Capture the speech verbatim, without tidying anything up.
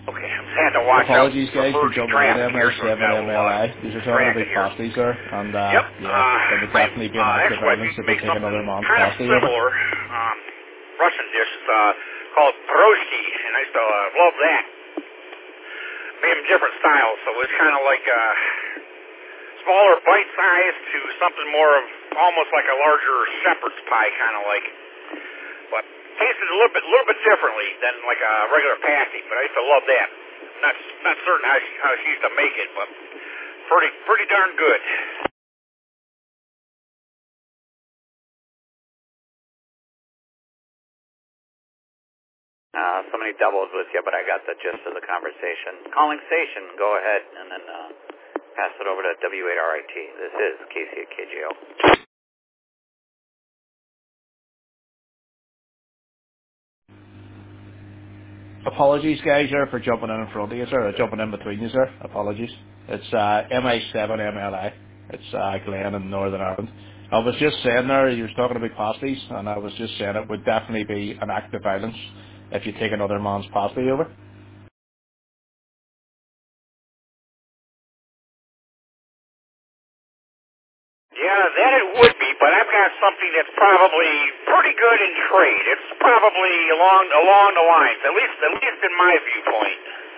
Okay, I had to watch out Apologies, for guys, for emerging jumping in. traffic here, M I so I've seven got a M little L uh, I. These are talking distracted about here. pasties, sir. And, uh, Yep. yeah, Uh, there would my, definitely be an uh, act of actually, violence we if you make take something another man's kind of pasty over. similar, um, Russian dish. It's uh, called pierogi, and I used to uh, love that. Made them different styles, so it's kind of like uh, smaller bite size to something more of almost like a larger shepherd's pie, kind of like. But tasted a little bit, little bit differently than like a regular pasty. But I used to love that. Not not certain how she, how she used to make it, but pretty pretty darn good. Uh, somebody doubled with you, but I got the gist of the conversation. Calling station, go ahead, and then uh, pass it over to W eight R I T. This is Casey at K G O. Apologies, guys, there for jumping in in front of you, sir. Or jumping in between you, sir. Apologies. It's uh, M I seven M L I. It's uh, Glen in Northern Ireland. I was just saying there, you was talking about pasties, and I was just saying it would definitely be an act of violence if you take another man's pasty over. Yeah, that it would be, but I've got something that's probably pretty good in trade. It's probably along along the lines, at least at least in my viewpoint.